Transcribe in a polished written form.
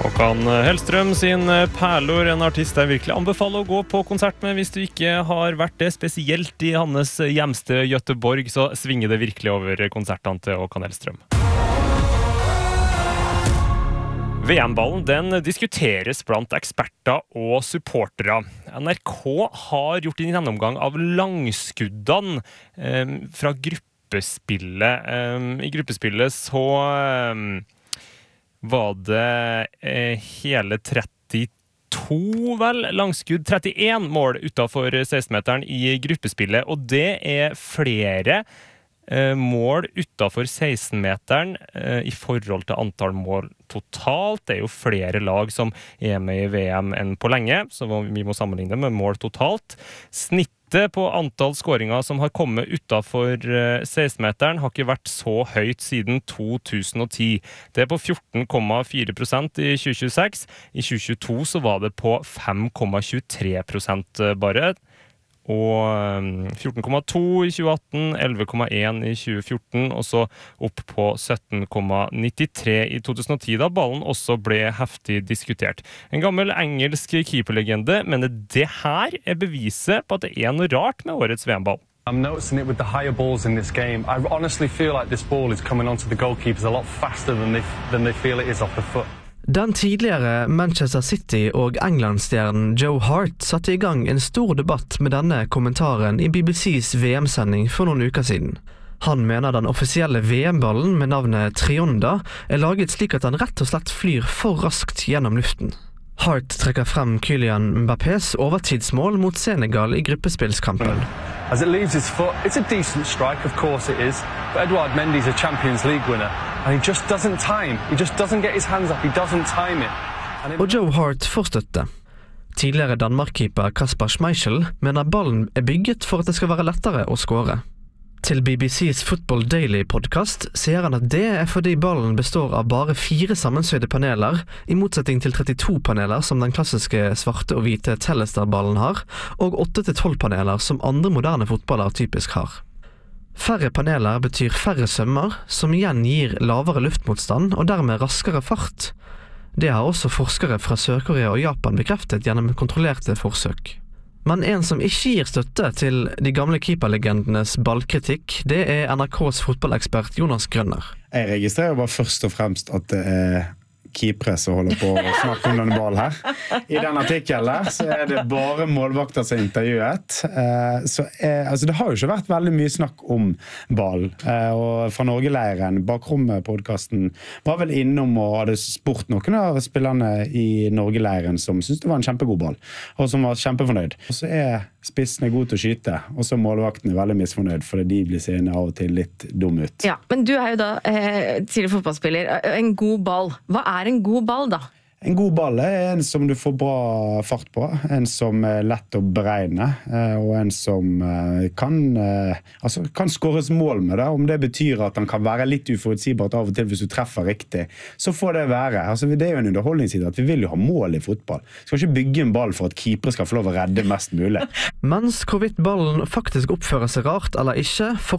Håkan Hellstrøm sin Perlor, en artist jeg virkelig anbefaler å gå på konsert med hvis du ikke har vært det, spesielt i hans hjemste Göteborg, så svinger det virkelig over konsertene til Håkan Hellstrøm. VM-ballen den diskuteres blant eksperter og supportere. NRK har gjort en gjennomgang av langskuddene fra gruppespillet. I gruppespillet så var det hele 32 langskudd, 31 mål utenfor 16-meteren i gruppespillet, og det flere mål utenfor 16-meteren i forhold til antall mål totalt. Det jo flere lag som med i VM enn på lenge, så vi må sammenligne med mål totalt. Snittet på antall skåringer som har kommet utenfor 16-meteren har ikke vært så høyt siden 2010. Det på 14,4% i 2026. I 2022 så var det på 5,23% bare. Og 14,2 i 2018, 11,1 i 2014, og så opp på 17,93 i 2010, da ballen også ble heftig diskutert. En gammel engelsk keeperlegende, men det her beviset på at det noe rart med årets VM-ball. I'm noticing it with the higher balls in this game. I honestly feel like this ball is coming onto the goalkeepers a lot faster than they feel it is off the foot. Den tidligere Manchester City- og England-stjernen Joe Hart satte i gang en stor debatt med denne kommentaren i BBCs VM-sending for noen uker siden. Han mener den offisielle VM-ballen med navnet Trionda laget slik at den rett og slett flyr for raskt gjennom luften. Hart trekker frem Kylian Mbappés overtidsmål mot Senegal i gruppespillskampen. As it leaves his foot, it's a decent strike, of course it is, but Edouard Mendy's a Champions League winner, and he just doesn't time. He just doesn't get his hands up, he doesn't time it. Og Joe Hart får støtte. Tidligere Danmark-keeper Kasper Schmeichel mener ballen bygget for at det skal være lettere å skåre. Til BBCs Football Daily-podcast sier han at det fordi ballen består av bare 4 sammensøyde paneler, i motsetning til 32 paneler som den klassiske svarte og hvite Telstar-ballen har, og 8-12 paneler som andre moderne fotballer typisk har. Færre paneler betyr færre sømmer, som igjen gir lavere luftmotstand og dermed raskere fart. Det har også forskere fra Sør-Korea og Japan bekreftet gjennom kontrollerte forsøk. Men en som ikke gir støtte til de gamle keeperlegendenes ballkritikk, det NRKs fotballekspert Jonas Grønner. Jeg registrerer bare først og fremst at det keepere som holder på å snakke om denne ballen her. I den artikkelen så det bare målvakter som intervjuet. Altså det har jo ikke vært veldig mye snakk om ball. Og fra Norge-leiren, Bakrommet-podcasten, var vel innom og hadde spurt noen av spillerne i Norge-leiren som syntes det var en kjempegod ball, og som var kjempefornøyd. Og så spissene gode til å skyte, og så målvaktene veldig misfornøyd, fordi de blir seende av og til litt dum ut. Ja, men du jo da tidligere fotballspiller. En god ball. Hva en god ball da? En god ball en som du får bra fart på, en som lett å beregne, og en som kan skåres mål med det. Om det betyr at han kan være litt uforutsigbart av og til hvis du treffer riktig, så får det være. Altså, det jo en underholdningsside at vi vil jo ha mål i fotball. Vi skal ikke bygge en ball for at keepere skal få lov å redde mest mulig. Mens hvorvidt ballen faktisk oppfører seg rart eller ikke,